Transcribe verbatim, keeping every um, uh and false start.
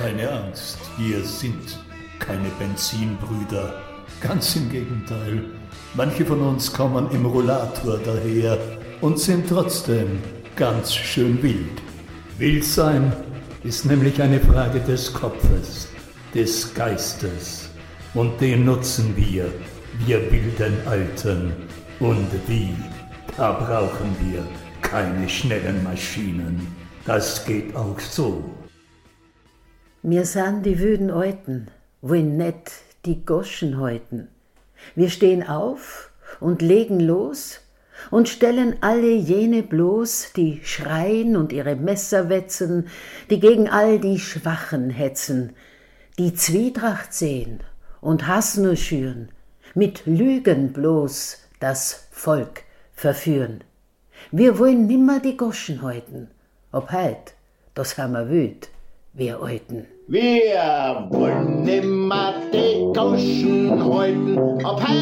keine Angst, wir sind keine Benzinbrüder. Ganz im Gegenteil. Manche von uns kommen im Rollator daher und sind trotzdem ganz schön wild. Wild sein ist nämlich eine Frage des Kopfes, des Geistes. Und den nutzen wir, wir wilden Alten. Und wie? Da brauchen wir keine schnellen Maschinen. Das geht auch so. Wir sind die wüden Alten, wollen nicht die Goschen häuten. Wir stehen auf und legen los und stellen alle jene bloß, die schreien und ihre Messer wetzen, die gegen all die Schwachen hetzen, die Zwietracht sehen und Hass nur schüren, mit Lügen bloß das Volk verführen. Wir wollen nimmer die Goschen häuten, ob heut, das haben wir wüt, wir Alten. Wir wollen nimmer die Goschen häuten, ob heut